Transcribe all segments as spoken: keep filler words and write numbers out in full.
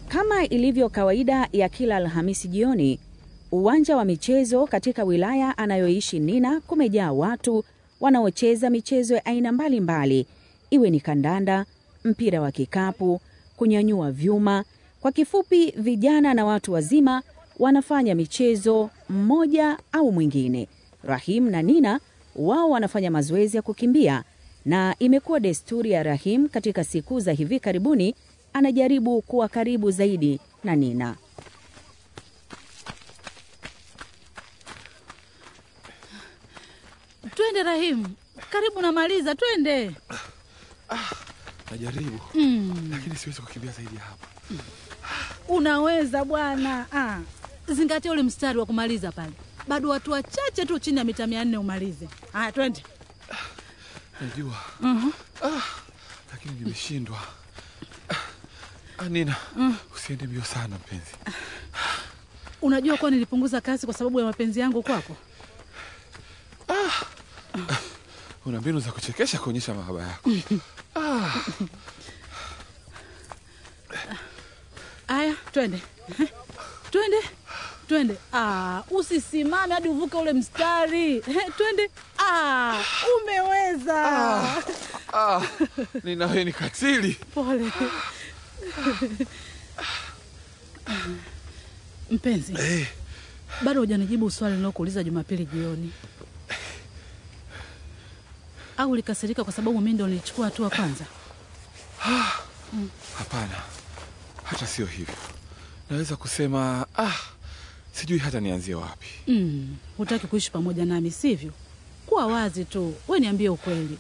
Kama ilivyo kawaida ya kila Alhamisi jioni, uwanja wa michezo katika wilaya anayoishi Nina kumejaa watu wanaocheza michezo ya aina mbalimbali, iwe ni kandanda, mpira wa kikapu, kunyanyua vyuma. Kwa kifupi, vijana na watu wazima wanafanya michezo mmoja au mwingine. Rahim na Nina wao wanafanya mazoezi ya kukimbia, na imekuwa desturi ya Rahim katika siku za hivi karibuni anajaribu kuwa karibu zaidi na Nina. Twende Rahim, karibu namaliza, twende. Ah, najaribu. Mm. Lakini siwezi kukimbia zaidi hapa. Mm. Unaweza bwana. Ah, zingatia ule mstari wa kumaliza pale. Bado watu wachache tu chini ya mita mia nne umalize. Haya, twende. Najua. Mhm. Ah, lakini nimeshindwa. Ah, Nina, mm. usiende mbio sana mpenzi. Unajua kwa nilipunguza kasi kwa sababu ya mapenzi yangu kwako? Ah. Ah. Una mbinu za kuchekesha kuonyesha mahaba yako. Ah. Aya, twende. Twende. Twende. Ah, usisimame hadi uvuke ule mstari. Twende. Ah, umeweza. Ah. Ah. Nina wewe ni katili. Pole. Mpenzi. Hey. Bado hujanijibu swali nilokuuliza Jumapili jioni. Au ulikasirika kwa sababu mimi ndo nilichukua hatua kwanza? mm. Hapana. Hata sio hivyo. Naweza kusema ah, sijui hata nianzie wapi. Mm, hutaki kuishi pamoja nami, sivyo? Kuwa wazi tu, wewe niambie ukweli.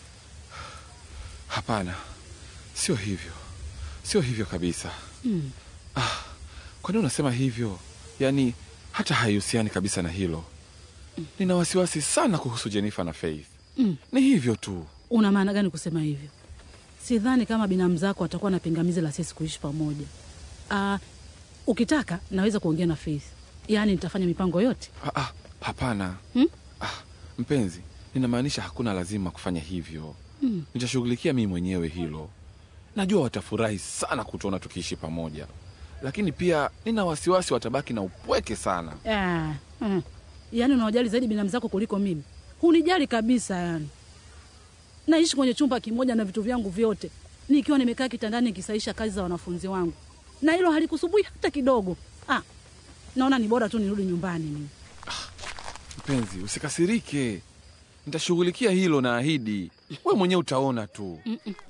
Hapana. Sio hivyo. Sio hivyo kabisa. Mm. Ah, kwa nini unasema hivyo? Yaani hata haihusiani kabisa na hilo. Mm. Nina wasiwasi sana kuhusu Jennifer na Faith. Mm. Ni hivyo tu. Una maana gani kusema hivyo? Sidhani kama binamu zako atakuwa na pingamizi la sisi kuishi pamoja. Ah, uh, ukitaka naweza kuongea na Faith. Yaani nitafanya mipango yote. Ah, ah, hapana. Hmm? Ah, mpenzi, ninamaanisha hakuna lazima kufanya hivyo. Hmm. Nitashughulikia mimi mwenyewe hilo. Najua watafurahi sana kutuona tukiishi pamoja. Lakini pia nina wasiwasi watabaki na upweke sana. Ah, mm. Yaani unawajali zaidi binamu zako kuliko mimi. Hunijali kabisa yani. Naishi kwenye chumba kimoja na vitu vyangu vyote. Nikiwa nimekaa kitandani nikisaisha kazi za wanafunzi wangu. Na hilo halikusubui hata kidogo. Ah. Naona ni bora tu nirudi nyumbani mimi. Ah, mpenzi, usikasirike. Nitashughulikia hilo na ahidi. Wewe mwenyewe utaona tu. Mm -mm.